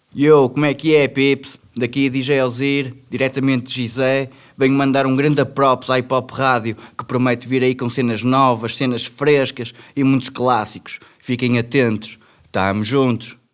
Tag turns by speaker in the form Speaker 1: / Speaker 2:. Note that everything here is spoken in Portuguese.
Speaker 1: Yo, como é que é, Pips? Daqui é DJ Alzir, diretamente de Gizé. Venho mandar um grande props à Hip Hop Rádio, que promete vir aí com cenas novas, cenas frescas e muitos clássicos. Fiquem atentos. Tamo juntos.